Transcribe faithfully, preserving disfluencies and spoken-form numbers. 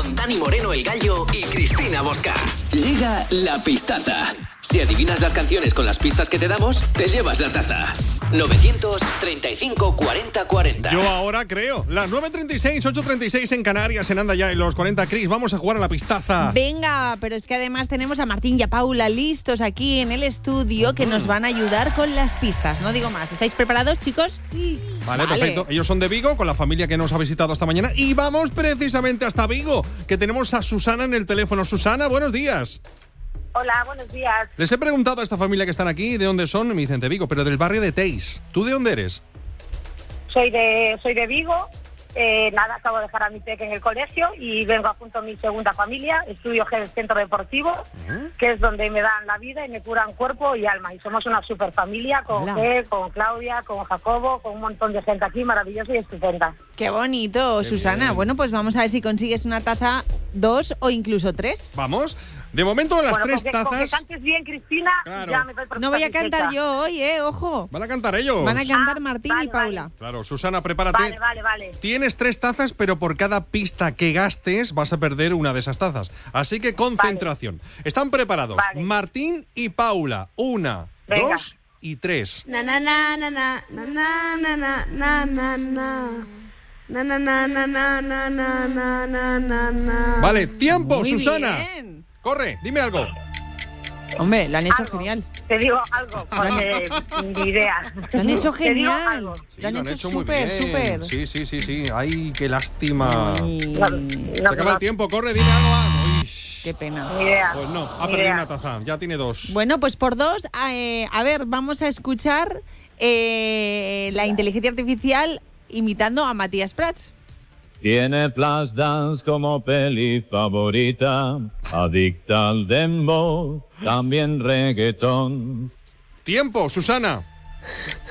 con Dani Moreno el Gallo y Cristina Bosca. Llega la pistaza. Si adivinas las canciones con las pistas que te damos, te llevas la taza. novecientos treinta y cinco cuarenta cuarenta. Yo ahora creo. Las nueve treinta y seis, ocho treinta y seis en Canarias, en Anda Ya en los cuarenta. Cris, vamos a jugar a la pistaza. Venga, pero es que además tenemos a Martín y a Paula listos aquí en el estudio que nos van a ayudar con las pistas. No digo más. ¿Estáis preparados, chicos? Sí. Vale, vale, perfecto. Ellos son de Vigo, con la familia que nos ha visitado esta mañana. Y vamos precisamente hasta Vigo, que tenemos a Susana en el teléfono. Susana, buenos días. Hola, buenos días. Les he preguntado a esta familia que están aquí de dónde son, me dicen de Vigo, pero del barrio de Teis. ¿Tú de dónde eres? Soy de soy de Vigo. Eh, nada, acabo de dejar a mi peque en el colegio y vengo a junto a mi segunda familia. Estudio en el centro deportivo, uh-huh. que es donde me dan la vida y me curan cuerpo y alma. Y somos una super familia con G, con Claudia, con Jacobo, con un montón de gente aquí maravillosa y estupenda. Qué bonito, Qué Susana. Bien. Bueno, pues vamos a ver si consigues una taza, dos o incluso tres. Vamos. De momento las bueno, tres con que, tazas. Con que cantes bien, Cristina, claro. ya me doy por No voy a cantar yo hoy, eh, ojo. Van a cantar ellos. Van a cantar ah, Martín vale, y Paula. Vale. Claro, Susana, prepárate. Vale, vale, vale. Tienes tres tazas, pero por cada pista que gastes vas a perder una de esas tazas. Así que concentración. Vale. ¿Están preparados? Vale. Martín y Paula. Una, Venga. dos y tres. Na na na na na na na na na na na. Na na na na na na na na na na. Vale, tiempo, Muy Susana. Bien. Corre, dime algo. Hombre, lo han hecho algo. genial. Te digo algo, porque ni idea. Lo han hecho genial. Sí, lo han lo hecho hecho súper, súper. Sí, sí, sí, sí. Ay, qué lástima. Ay. No, no, Se acaba no. el tiempo, corre, dime algo. Ay. Qué pena. Ni idea. Pues no, ha Ni perdido idea. una taza, ya tiene dos. Bueno, pues por dos, eh, a ver, vamos a escuchar eh, la inteligencia artificial imitando a Matías Prats. Tiene Flash Dance como peli favorita, adicta al dembow, también reggaetón. Tiempo, Susana.